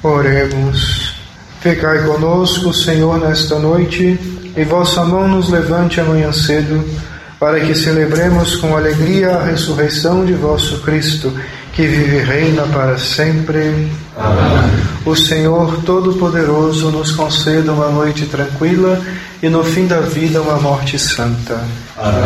Oremos. Ficai conosco, Senhor, nesta noite, e vossa mão nos levante amanhã cedo, para que celebremos com alegria a ressurreição de vosso Cristo, que vive e reina para sempre. Amém. O Senhor Todo-Poderoso nos conceda uma noite tranquila e no fim da vida uma morte santa. Amém.